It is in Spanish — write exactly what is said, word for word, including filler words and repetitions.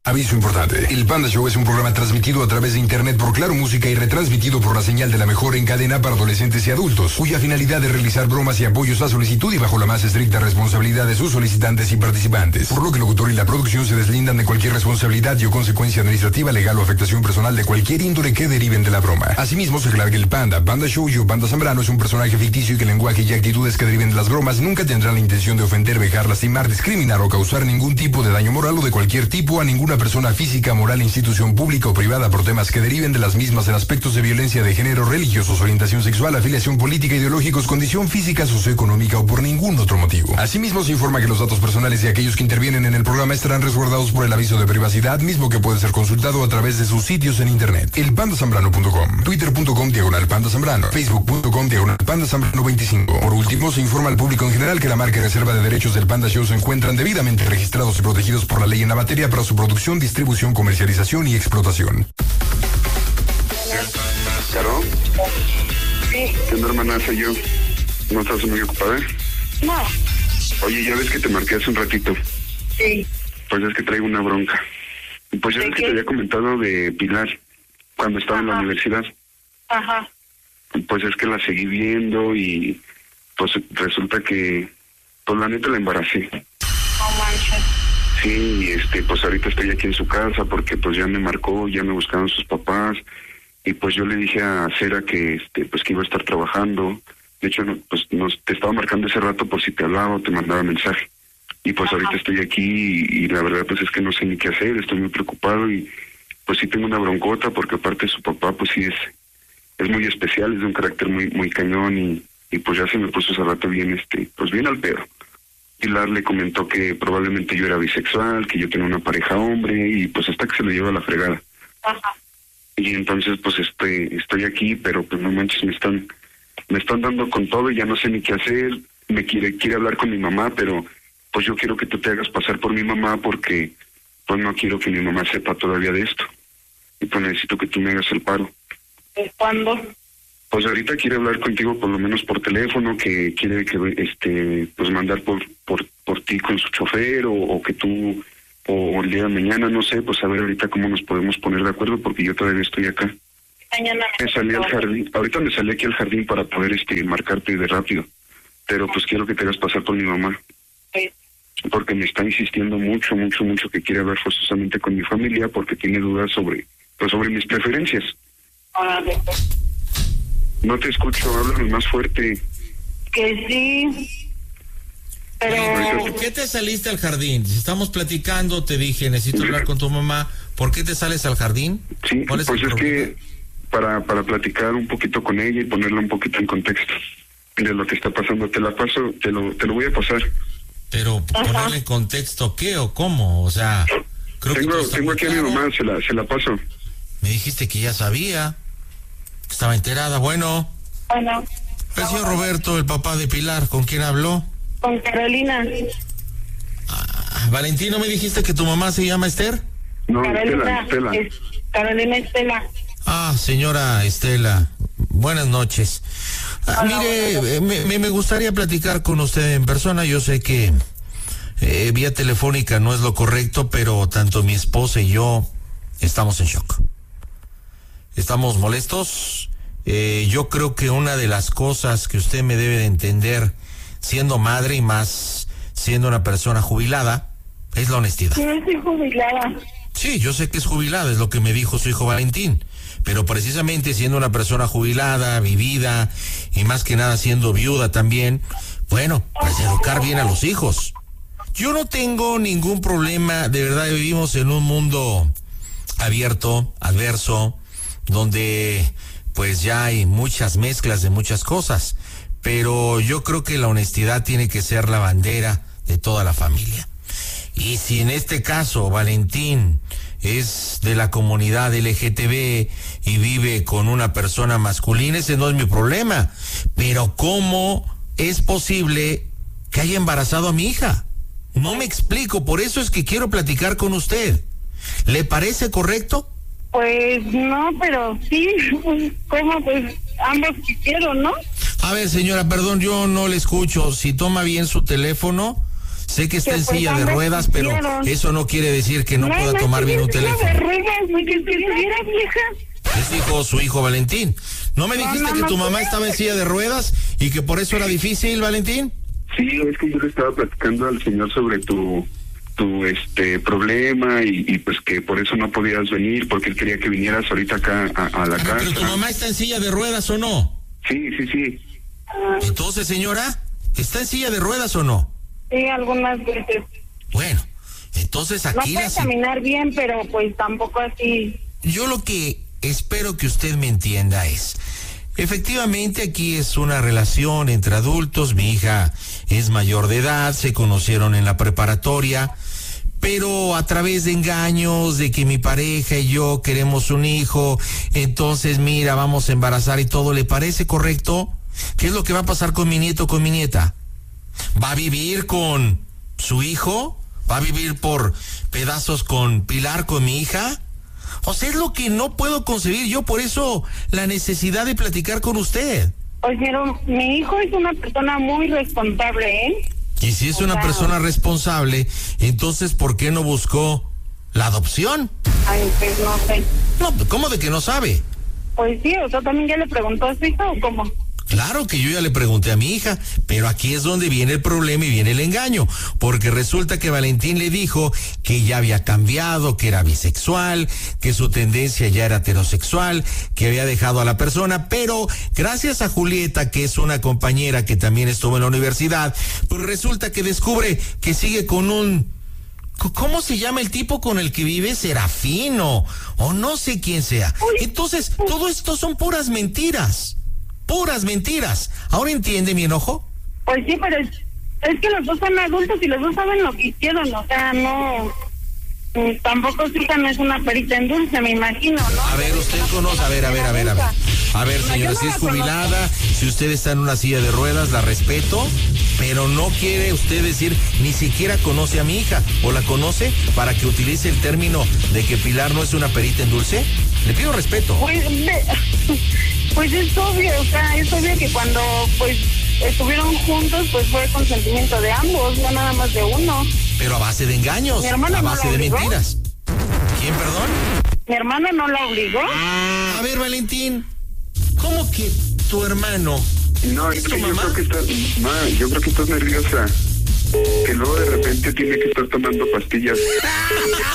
Aviso importante. El Panda Show es un programa transmitido a través de internet por Claro Música y retransmitido por la señal de la mejor en cadena para adolescentes y adultos, cuya finalidad es realizar bromas y apoyos a solicitud y bajo la más estricta responsabilidad de sus solicitantes y participantes. Por lo que el locutor y la producción se deslindan de cualquier responsabilidad y o consecuencia administrativa, legal o afectación personal de cualquier índole que deriven de la broma. Asimismo, se aclara que el Panda, Panda Show y o Panda Zambrano es un personaje ficticio y que el lenguaje y actitudes que deriven de las bromas nunca tendrán la intención de ofender, vejar, lastimar, discriminar o causar ningún tipo de daño moral o de cualquier tipo a ninguna persona física, moral, institución pública o privada por temas que deriven de las mismas en aspectos de violencia de género, religiosos, orientación sexual, afiliación política, ideológicos, condición física, socioeconómica o por ningún otro motivo. Asimismo, se informa que los datos personales de aquellos que intervienen en el programa estarán resguardados por el aviso de privacidad, mismo que puede ser consultado a través de sus sitios en internet. El panda zambrano punto com, twitter punto com diagonal panda zambrano, facebook punto com diagonal panda zambrano veinticinco. Por último, se informa al público en general que la marca y reserva de derechos del Panda Show se encuentran debidamente registrados y protegidos por la ley en la materia para su producción, distribución, comercialización y explotación. ¿Claro? Sí. ¿Qué onda, hermana? Soy yo. ¿No estás muy ocupada? No. Oye, ya ves que te marqué hace un ratito. Sí. Pues es que traigo una bronca. Pues ya ves que te había comentado de Pilar cuando estaba en la universidad. Ajá. Pues es que la seguí viendo y pues resulta que, pues la neta la embaracé. No manches. Sí, este, pues ahorita estoy aquí en su casa porque pues ya me marcó, ya me buscaron sus papás y pues yo le dije a Cera que este, pues que iba a estar trabajando. De hecho, no, pues nos, te estaba marcando ese rato por si te hablaba o te mandaba mensaje. Y pues Ajá. ahorita estoy aquí y, y la verdad pues es que no sé ni qué hacer, estoy muy preocupado y pues sí tengo una broncota porque aparte su papá pues sí es es muy especial, es de un carácter muy muy cañón y, y pues ya se me puso ese rato bien, este, pues bien al pedo. Pilar le comentó que probablemente yo era bisexual, que yo tenía una pareja hombre y pues hasta que se lo lleva a la fregada. Ajá. Y entonces pues este estoy aquí, pero pues no manches, me están me están dando con todo y ya no sé ni qué hacer. Me quiere quiere hablar con mi mamá, pero pues yo quiero que tú te hagas pasar por mi mamá porque pues no quiero que mi mamá sepa todavía de esto. Y pues necesito que tú me hagas el paro. ¿De cuándo? Pues ahorita quiere hablar contigo por lo menos por teléfono, que quiere que este pues mandar por por por ti con su chofer o, o que tú o el día de mañana, no sé, pues a ver ahorita cómo nos podemos poner de acuerdo porque yo todavía estoy acá. Mañana me salí al jardín, ahorita me salí aquí al jardín para poder este marcarte de rápido, pero pues quiero que te hagas pasar por mi mamá. Sí. Porque me está insistiendo mucho, mucho, mucho que quiere hablar forzosamente con mi familia porque tiene dudas sobre pues sobre mis preferencias. Órale. No te escucho, háblame más fuerte. Que sí, pero... ¿Por qué te saliste al jardín? Si estamos platicando, te dije, necesito hablar con tu mamá. ¿Por qué te sales al jardín? Sí, ¿Cuál es pues el es problema? que para para platicar un poquito con ella y ponerla un poquito en contexto de lo que está pasando. Te la paso, te lo te lo voy a pasar. Pero ponerle en contexto, ¿qué o cómo? O sea, creo tengo, que todo está Tengo muy aquí a mi claro. mamá, se la, se la paso. Me dijiste que ya sabía, que estaba enterada. Bueno, Bueno. el señor Roberto, el papá de Pilar, ¿con quién habló? Con Carolina. Ah, Valentino, ¿me dijiste que tu mamá se llama Esther? No, Carolina, Estela, Estela. es- Carolina Estela. Ah, señora Estela, buenas noches. Ah, Hola, mire, buenas eh, me, me gustaría platicar con usted en persona. Yo sé que eh, vía telefónica no es lo correcto, pero tanto mi esposa y yo estamos en shock. Estamos molestos. Eh, yo creo que una de las cosas que usted me debe de entender, siendo madre y más siendo una persona jubilada, es la honestidad. Sí, estoy jubilada. Sí, yo sé que es jubilada, es lo que me dijo su hijo Valentín, pero precisamente siendo una persona jubilada, vivida y más que nada siendo viuda también, bueno, pues educar bien a los hijos. Yo no tengo ningún problema, de verdad vivimos en un mundo abierto, adverso, donde pues ya hay muchas mezclas de muchas cosas, pero yo creo que la honestidad tiene que ser la bandera de toda la familia. Y si en este caso Valentín es de la comunidad L G T B y vive con una persona masculina, ese no es mi problema. Pero ¿cómo es posible que haya embarazado a mi hija? No me explico, por eso es que quiero platicar con usted. ¿Le parece correcto? Pues no, pero sí, como pues ambos quisieron, ¿no? A ver, señora, perdón, yo no le escucho. Si toma bien su teléfono, Sé que está Que en pues silla de ambos ruedas, pero quisieron. eso no quiere decir que no, pueda tomar bien un teléfono. De ruedas, ni que estuviera vieja. Es dijo su hijo Valentín. ¿No me dijiste no, que no, tu no. mamá estaba en silla de ruedas y que por eso era difícil, Valentín? Sí, es que yo le estaba platicando al señor sobre tu tu este problema y, y pues que por eso no podías venir, porque él quería que vinieras ahorita acá a, a la Ah, casa. ¿pero tu mamá está en silla de ruedas o no? Sí, sí, sí. Entonces, señora, ¿está en silla de ruedas o no? Sí, algunas veces. Bueno, entonces No aquí puede la... caminar bien, pero pues tampoco así. Yo lo que espero que usted me entienda es, efectivamente aquí es una relación entre adultos, mi hija es mayor de edad, se conocieron en la preparatoria, pero a través de engaños, de que mi pareja y yo queremos un hijo, entonces mira, vamos a embarazar y todo, ¿le parece correcto? ¿Qué es lo que va a pasar con mi nieto, con mi nieta? ¿Va a vivir con su hijo? ¿Va a vivir por pedazos con Pilar, con mi hija? O sea, es lo que no puedo concebir yo, por eso la necesidad de platicar con usted. Oye, pero mi hijo es una persona muy responsable, ¿eh? Y si es O una sea, persona responsable, entonces ¿por qué no buscó la adopción? Ay, pues no sé. No, ¿cómo de que no sabe? Pues sí, o sea, también ya le preguntó a su hija o cómo. Claro que yo ya le pregunté a mi hija, pero aquí es donde viene el problema y viene el engaño, porque resulta que Valentín le dijo que ya había cambiado, que era bisexual, que su tendencia ya era heterosexual, que había dejado a la persona, pero gracias a Julieta, que es una compañera que también estuvo en la universidad, pues resulta que descubre que sigue con un... ¿Cómo se llama el tipo con el que vive? Serafín o, o no sé quién sea. Entonces, todo esto son puras mentiras. Puras mentiras. ¿Ahora entiende mi enojo? Pues sí, pero es, es que los dos son adultos y los dos saben lo que hicieron, o sea, no... mm, Tampoco su hija no es una perita en dulce, me imagino, ¿no? A ver, usted conoce, a ver, a ver, a ver, a ver. A ver, No, señora, yo no si la es jubilada, si usted está en una silla de ruedas, la respeto, pero no quiere usted decir, ni siquiera conoce a mi hija, o la conoce para que utilice el término de que Pilar no es una perita en dulce. Le pido respeto. Pues, de- pues es obvio, o sea, es obvio que cuando pues estuvieron juntos, pues fue consentimiento de ambos, no nada más de uno. Pero a base de engaños, Mi hermana a no base la de obligó. mentiras. ¿Quién, perdón? Mi hermana no la obligó. A ver, Valentín, ¿cómo que tu hermano? No, ¿Es es tu que yo mamá? creo que estás, ma, yo creo que estás nerviosa. Que luego de repente tiene que estar tomando pastillas.